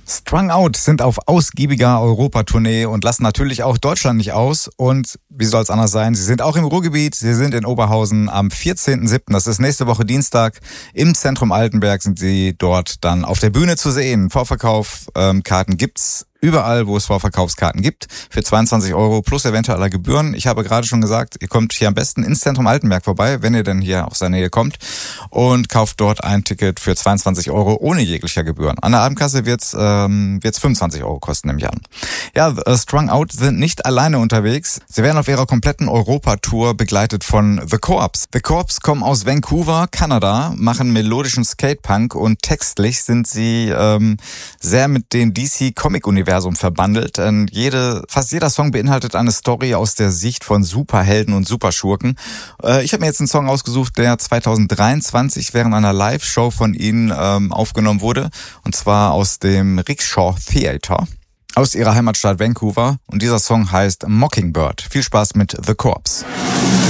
Strung Out sind auf ausgiebiger Europatournee und lassen natürlich auch Deutschland nicht aus. Und wie soll es anders sein? Sie sind auch im Ruhrgebiet, sie sind in Oberhausen am 14.07., das ist nächste Woche Dienstag, im Zentrum Altenberg sind sie dort dann auf der Bühne zu sehen. Vorverkauf, Karten gibt's überall, wo es Vorverkaufskarten gibt, für 22 € plus eventueller Gebühren. Ich habe gerade schon gesagt, ihr kommt hier am besten ins Zentrum Altenberg vorbei, wenn ihr denn hier aus der Nähe kommt, und kauft dort ein Ticket für 22 € ohne jeglicher Gebühren. An der Abendkasse wird's 25 € kosten im Jahr. Ja, Strung Out sind nicht alleine unterwegs. Sie werden auf ihrer kompletten Europatour begleitet von The Corps. The Corps kommen aus Vancouver, Kanada, machen melodischen Skatepunk und textlich sind sie sehr mit dem DC-Comic-Universum verbandelt. Fast jeder Song beinhaltet eine Story aus der Sicht von Superhelden und Superschurken. Ich habe mir jetzt einen Song ausgesucht, der 2023 während einer Live-Show von ihnen aufgenommen wurde, und zwar aus dem Rickshaw Theater aus ihrer Heimatstadt Vancouver, und dieser Song heißt Mockingbird. Viel Spaß mit The Corps.